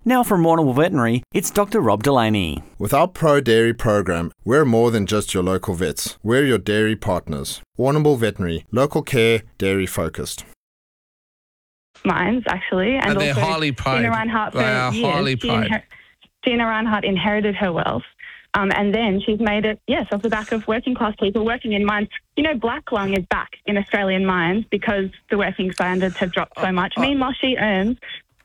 Now from Warrnambool Veterinary, it's Dr. Rob Delaney. With our Pro Dairy program, we're more than just your local vets. We're your dairy partners. Warrnambool Veterinary, local care, dairy focused. Mines, actually. And they're also highly paid. Gina Reinhart for They are years. highly paid. Gina Reinhart inherited her wealth. And then she's made it, off the back of working class people working in mines. You know, black lung is back in Australian mines because the working standards have dropped so much. Meanwhile, she earns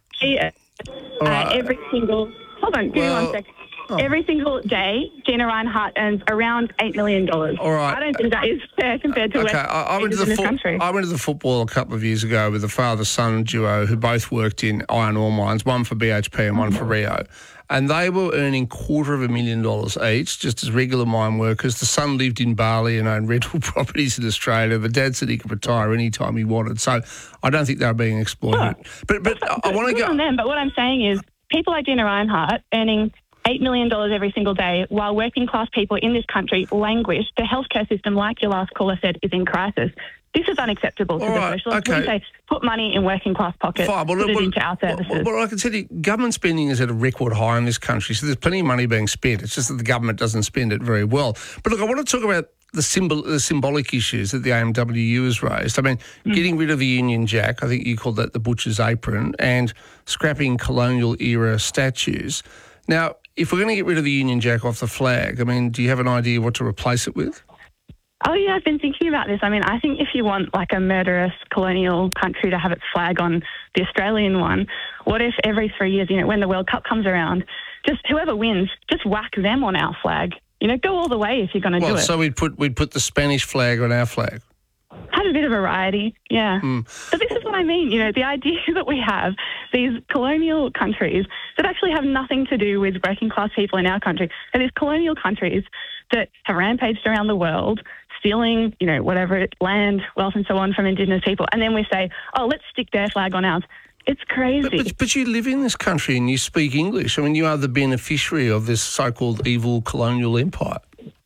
every single... Hold on, give me 1 sec. Every single day, Gina Reinhart earns around $8 million. All right. I don't think that is fair compared to I went to in this country. I went to the football a couple of years ago with a father-son duo who both worked in iron ore mines, one for BHP and one for Rio. And they were earning $250,000 each, just as regular mine workers. The son lived in Bali and owned rental properties in Australia. The dad said he could retire any time he wanted. So I don't think they were being exploited. But I want to go on them. But what I'm saying is people like Gina Reinhart earning $8 million every single day while working class people in this country languish. The healthcare system, like your last caller said, is in crisis. This is unacceptable to the socialists. We say put money in working class pockets, put it into our services. Well, I can tell you, government spending is at a record high in this country, so there's plenty of money being spent. It's just that the government doesn't spend it very well. But look, I want to talk about the symbolic issues that the AMWU has raised. I mean, getting rid of the Union Jack, I think you called that the butcher's apron, and scrapping colonial-era statues. Now, if we're going to get rid of the Union Jack off the flag, I mean, do you have an idea what to replace it with? Oh, yeah, I've been thinking about this. I mean, I think if you want like a murderous colonial country to have its flag on the Australian one, what if every 3 years, when the World Cup comes around, just whoever wins, just whack them on our flag? Go all the way if you're going to do it. So we'd put the Spanish flag on our flag. Have a bit of variety, yeah. But this is what I mean, the idea that we have these colonial countries that actually have nothing to do with working class people in our country, and these colonial countries that have rampaged around the world, stealing, whatever, land, wealth and so on from Indigenous people, and then we say, oh, let's stick their flag on ours. It's crazy. But you live in this country and you speak English. I mean, you are the beneficiary of this so-called evil colonial empire.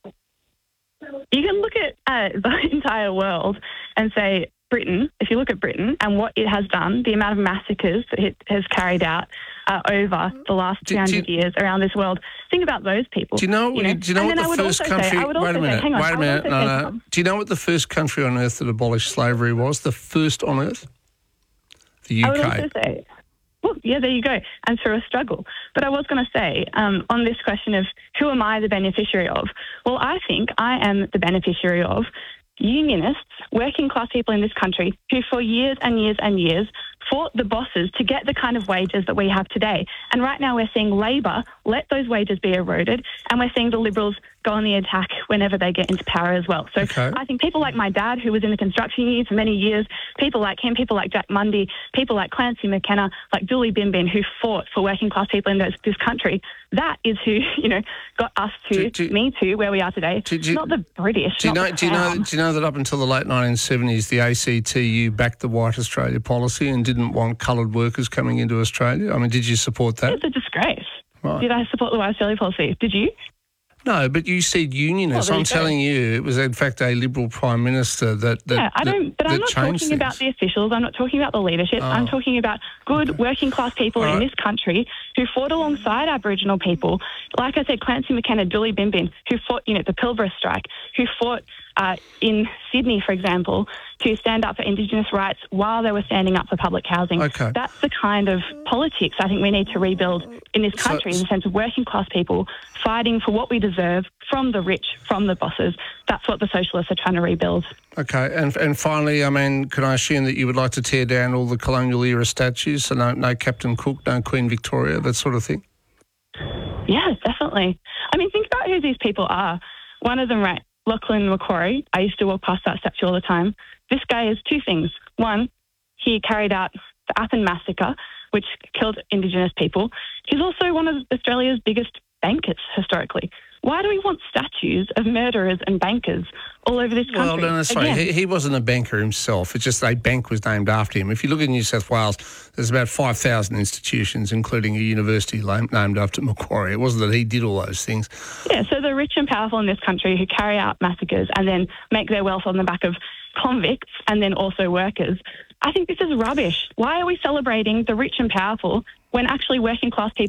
You can look at the entire world and say Britain, if you look at Britain and what it has done, the amount of massacres that it has carried out over the last 200 years around this world, think about those people. Do you know what the first country... Wait a minute. No. Do you know what the first country on earth that abolished slavery was? The first on earth? The UK. I would also say... Well, yeah, there you go. And through a struggle. But I was going to say, on this question of who am I the beneficiary of? Well, I think I am the beneficiary of unionists, working class people in this country who for years and years and years fought the bosses to get the kind of wages that we have today. And right now we're seeing Labor let those wages be eroded, and we're seeing the Liberals go on the attack whenever they get into power as well. So I think people like my dad, who was in the construction union for many years, people like him, people like Jack Mundy, people like Clancy McKenna, like Dooley Bimbin, who fought for working class people in this country, that is who, got us to where we are today. Not the British. Do you know that up until the late 1970s, the ACTU backed the White Australia policy and didn't want coloured workers coming into Australia? I mean, did you support that? It's a disgrace. Right. Did I support the White Australia policy? Did you? No, but you said unionists. I'm telling you, it was in fact a Liberal Prime Minister that I'm not talking about the officials. I'm not talking about the leadership. I'm talking about good working class people in this country who fought alongside Aboriginal people. Like I said, Clancy McKenna, Dooley Bimbin, who fought, the Pilbara strike, who fought in Sydney, for example, to stand up for Indigenous rights while they were standing up for public housing. Okay. That's the kind of politics I think we need to rebuild in this country, in the sense of working class people fighting for what we deserve from the rich, from the bosses. That's what the socialists are trying to rebuild. Okay, and finally, I mean, can I assume that you would like to tear down all the colonial era statues, so no Captain Cook, no Queen Victoria, that sort of thing? Yeah, definitely. I mean, think about who these people are. One of them, right, Lachlan Macquarie. I used to walk past that statue all the time. This guy is two things. One, he carried out the Appin massacre, which killed Indigenous people. He's also one of Australia's biggest bankers historically. Why do we want statues of murderers and bankers all over this country? Well, no, sorry, he wasn't a banker himself. It's just a bank was named after him. If you look at New South Wales, there's about 5,000 institutions, including a university named after Macquarie. It wasn't that he did all those things. Yeah, so the rich and powerful in this country who carry out massacres and then make their wealth on the back of convicts and then also workers, I think this is rubbish. Why are we celebrating the rich and powerful when actually working class people